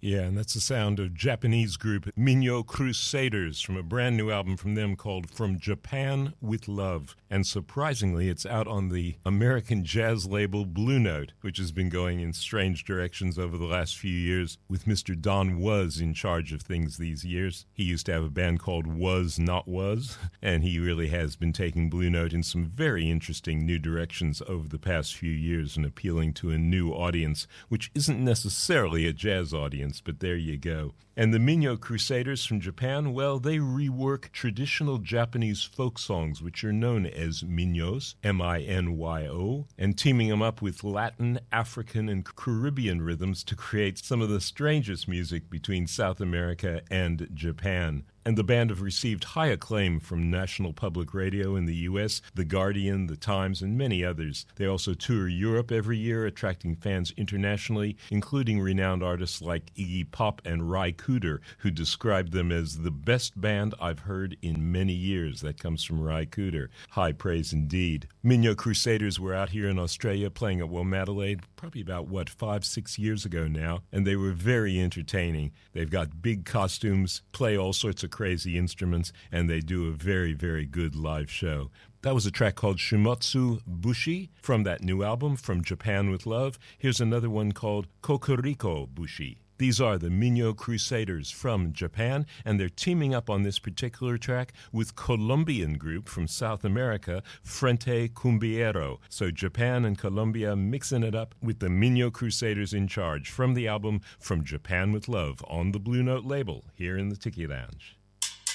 Yeah, and that's the sound of Japanese group Minyo Crusaders from a brand new album from them called From Japan with Love. And surprisingly, it's out on the American jazz label Blue Note, which has been going in strange directions over the last few years with Mr. Don Was in charge of things these years. He used to have a band called Was Not Was, and he really has been taking Blue Note in some very interesting new directions over the past few years and appealing to a new audience, which isn't necessarily a jazz audience, but there you go. And the Minyo Crusaders from Japan, well, they rework traditional Japanese folk songs, which are known as minyos, M-I-N-Y-O, and teaming them up with Latin, African, and Caribbean rhythms to create some of the strangest music between South America and Japan. And the band have received high acclaim from National Public Radio in the U.S., The Guardian, The Times, and many others. They also tour Europe every year, attracting fans internationally, including renowned artists like Iggy Pop and Ry Cooder, who described them as the best band I've heard in many years. That comes from Ry Cooder. High praise indeed. Minyo Crusaders were out here in Australia playing at Womadelaide probably about, 5-6 years ago now, and they were very entertaining. They've got big costumes, play all sorts of crazy instruments, and they do a very, very good live show. That was a track called Shumatsu Bushi from that new album, From Japan with Love. Here's another one called Kokoriko Bushi. These are the Minyo Crusaders from Japan, and they're teaming up on this particular track with Colombian group from South America, Frente Cumbiero. So Japan and Colombia mixing it up with the Minyo Crusaders in charge from the album From Japan with Love on the Blue Note label here in the Tiki Lounge.